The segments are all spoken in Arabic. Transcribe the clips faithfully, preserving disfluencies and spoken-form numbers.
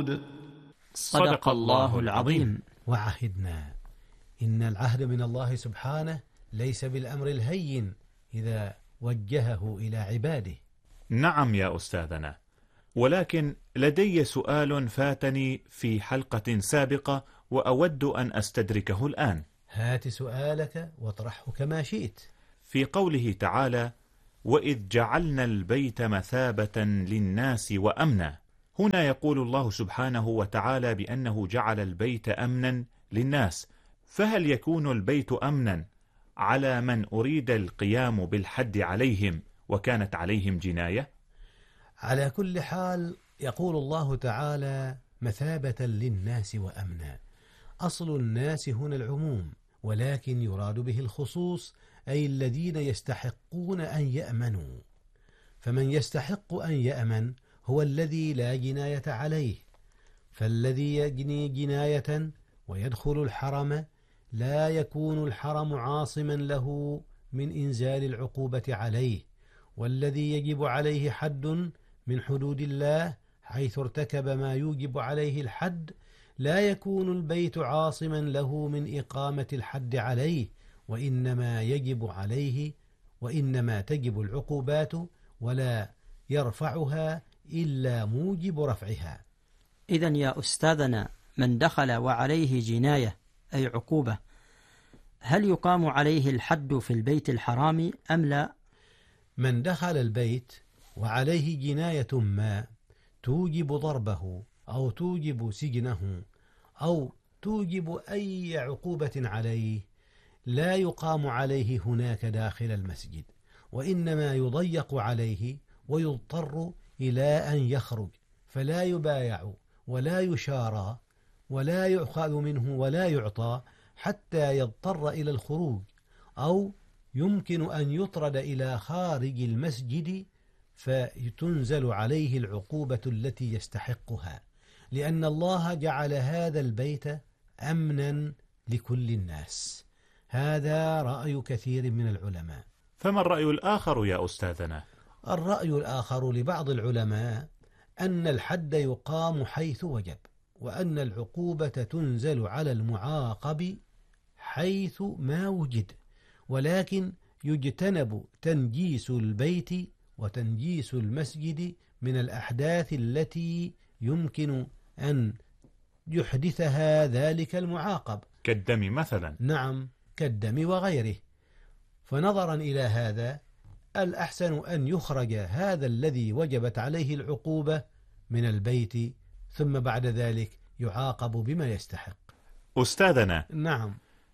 داود. صدق الله العظيم. وعهدنا، إن العهد من الله سبحانه ليس بالأمر الهين إذا وجهه إلى عباده. نعم يا أستاذنا، ولكن لدي سؤال فاتني في حلقة سابقة وأود أن أستدركه الآن. هات سؤالك واطرحه كما شئت. في قوله تعالى: وإذ جعلنا البيت مثابة للناس وأمنا، هنا يقول الله سبحانه وتعالى بأنه جعل البيت أمنا للناس، فهل يكون البيت أمنا على من أريد القيام بالحد عليهم وكانت عليهم جناية؟ على كل حال يقول الله تعالى مثابة للناس وأمنا. أصل الناس هنا العموم، ولكن يراد به الخصوص، أي الذين يستحقون أن يأمنوا. فمن يستحق أن يأمن هو الذي لا جناية عليه، فالذي يجني جناية ويدخل الحرم لا يكون الحرم عاصما له من إنزال العقوبة عليه، والذي يجب عليه حد من حدود الله حيث ارتكب ما يوجب عليه الحد لا يكون البيت عاصما له من إقامة الحد عليه، وإنما يجب عليه وإنما تجب العقوبات ولا يرفعها إلا موجب رفعها. إذن يا أستاذنا، من دخل وعليه جناية أي عقوبة، هل يقام عليه الحد في البيت الحرام أم لا؟ من دخل البيت وعليه جناية ما توجب ضربه أو توجب سجنه أو توجب أي عقوبة عليه لا يقام عليه هناك داخل المسجد، وإنما يضيق عليه ويضطر إلى أن يخرج، فلا يبايع ولا يشارى ولا يؤخذ منه ولا يعطى حتى يضطر إلى الخروج، أو يمكن أن يطرد إلى خارج المسجد فتنزل عليه العقوبة التي يستحقها، لأن الله جعل هذا البيت أمنا لكل الناس. هذا رأي كثير من العلماء. فما الرأي الآخر يا أستاذنا؟ الرأي الآخر لبعض العلماء أن الحد يقام حيث وجب، وأن العقوبة تنزل على المعاقب حيث ما وجد، ولكن يجتنب تنجيس البيت وتنجيس المسجد من الأحداث التي يمكن أن يحدثها ذلك المعاقب، كالدم مثلا. نعم، كالدم وغيره. فنظرا إلى هذا الأحسن أن يخرج هذا الذي وجبت عليه العقوبة من البيت، ثم بعد ذلك يعاقب بما يستحق. أستاذنا، نعم،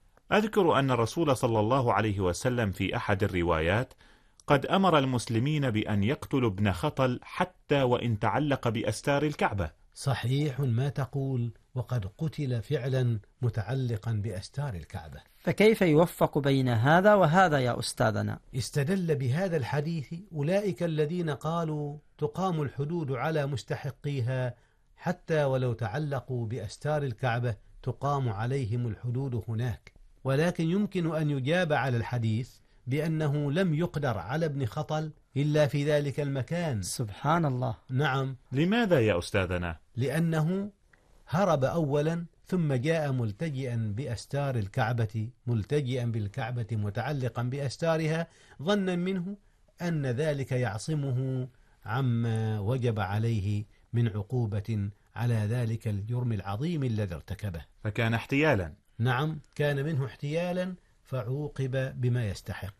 أذكر أن الرسول صلى الله عليه وسلم في أحد الروايات قد أمر المسلمين بأن يقتلوا ابن خطل حتى وإن تعلق بأستار الكعبة. صحيح ما تقول، وقد قتل فعلا متعلقا بأستار الكعبة. فكيف يوفق بين هذا وهذا يا أستاذنا؟ استدل بهذا الحديث أولئك الذين قالوا تقام الحدود على مستحقيها حتى ولو تعلقوا بأستار الكعبة تقام عليهم الحدود هناك، ولكن يمكن أن يجاب على الحديث بأنه لم يقدر على ابن خطل إلا في ذلك المكان. سبحان الله. نعم. لماذا يا أستاذنا؟ لأنه هرب أولا ثم جاء ملتجئا بأستار الكعبة، ملتجئا بالكعبة متعلقا بأستارها، ظنا منه أن ذلك يعصمه عما وجب عليه من عقوبة على ذلك الجرم العظيم الذي ارتكبه، فكان احتيالا. نعم، كان منه احتيالا فعوقب بما يستحق.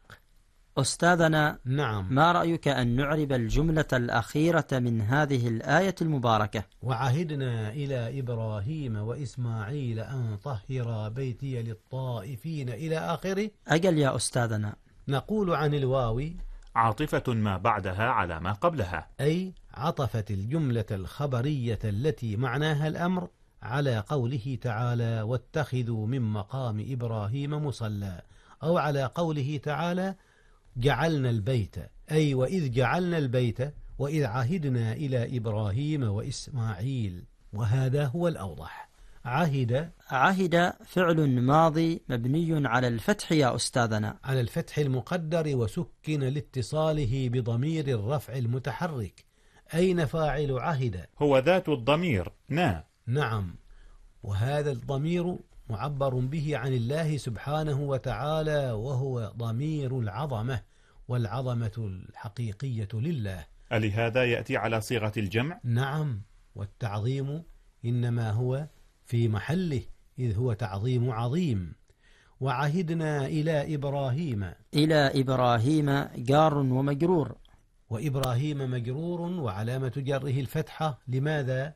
أستاذنا، نعم، ما رأيك أن نعرب الجملة الأخيرة من هذه الآية المباركة؟ وعهدنا إلى إبراهيم وإسماعيل أن طهر بيتي للطائفين إلى آخره. أجل يا أستاذنا. نقول عن الواو عاطفة ما بعدها على ما قبلها، أي عطفت الجملة الخبرية التي معناها الأمر على قوله تعالى واتخذوا من مقام إبراهيم مصلى، أو على قوله تعالى جعلنا البيت، أي وإذ جعلنا البيت وإذ عهدنا إلى إبراهيم وإسماعيل، وهذا هو الأوضح. عهد عهد فعل ماضي مبني على الفتح يا أستاذنا، على الفتح المقدر وسكن لاتصاله بضمير الرفع المتحرك، أين فاعل عهد؟ هو ذات الضمير نا. نعم، وهذا الضمير معبر به عن الله سبحانه وتعالى، وهو ضمير العظمة، والعظمة الحقيقية لله. ألهذا يأتي على صيغة الجمع؟ نعم، والتعظيم إنما هو في محله، إذ هو تعظيم عظيم. وعهدنا إلى إبراهيم. إلى إبراهيم جار ومجرور، وإبراهيم مجرور وعلامة جره الفتحة. لماذا؟